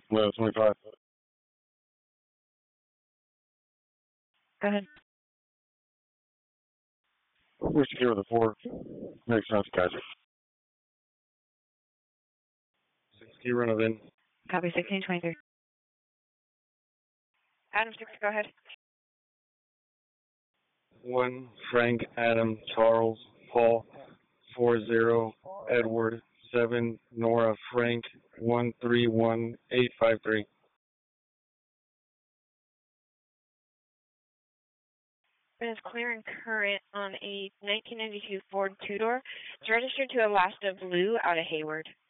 No, 25. Go ahead. We're secure with a 4. Makes sense, guys. 60, run it in. Copy 1623. Adam 6, go ahead. 1, Frank, Adam, Charles, Paul, 40, Edward, 7, Nora, Frank, 131853. Is clearing current on a 1992 Ford two-door. It's registered to Alaska Blue out of Hayward.